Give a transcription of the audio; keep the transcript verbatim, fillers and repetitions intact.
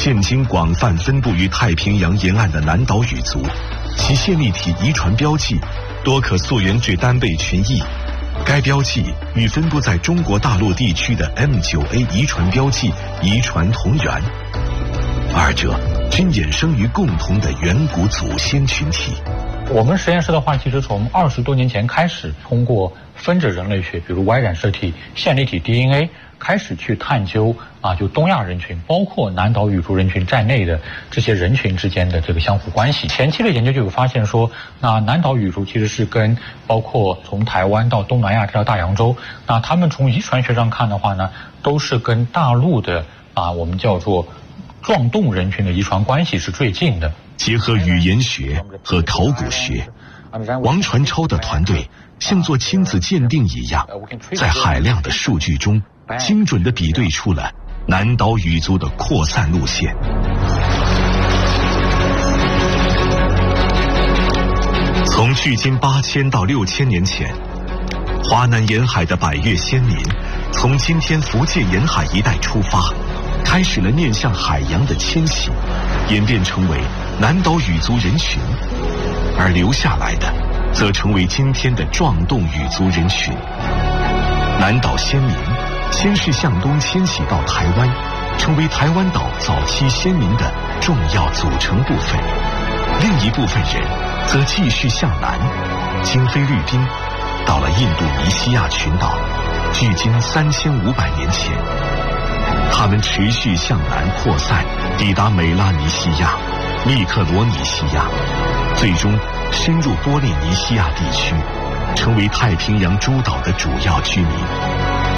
现今广泛分布于太平洋沿岸的南岛语族，其线粒体遗传标记多可溯源至单倍群异。该标记与分布在中国大陆地区的 M 九 A 遗传标记遗传同源，二者均衍生于共同的远古祖先群体。 我们实验室的话，其实从二十多年前开始，通过分子人类学，比如 Y 染色体、线粒体 D N A， 开始去探究啊，就东亚人群，包括南岛语族人群在内的这些人群之间的这个相互关系。前期的研究就有发现说，那南岛语族其实是跟包括从台湾到东南亚这条大洋洲，那他们从遗传学上看的话呢，都是跟大陆的啊我们叫做壮动人群的遗传关系是最近的。 结合语言学和考古学，王传超的团队像做亲子鉴定一样，在海量的数据中精准地比对出了南岛语族的扩散路线。从距今八千到六千年前，华南沿海的百越先民从今天福建沿海一带出发，开始了面向海洋的迁徙，演变成为南岛语族人群，而留下来的则成为今天的壮动语族人群。南岛先民先是向东迁徙到台湾，成为台湾岛早期先民的重要组成部分。另一部分人则继续向南，经菲律宾，到了印度尼西亚群岛，距今三千五百年前。他们持续向南扩散，抵达美拉尼西亚、密克罗尼西亚，最终深入波利尼西亚地区，成为太平洋诸岛的主要居民。